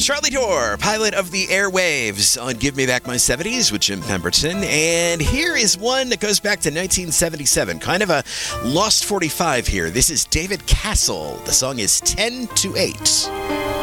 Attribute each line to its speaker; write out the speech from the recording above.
Speaker 1: Charlie Dorr, pilot of the airwaves on Give Me Back My 70s with Jim Pemberton. And here is one that goes back to 1977. Kind of a lost 45 here. This is David Castle. The song is 10 to 8.